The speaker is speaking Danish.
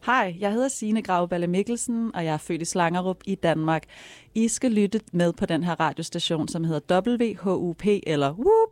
Hej, jeg hedder Signe Graveballe Mikkelsen, og jeg er født i Slangerup i Danmark. I skal lytte med på den her radiostation, som hedder WHUP, eller WOO!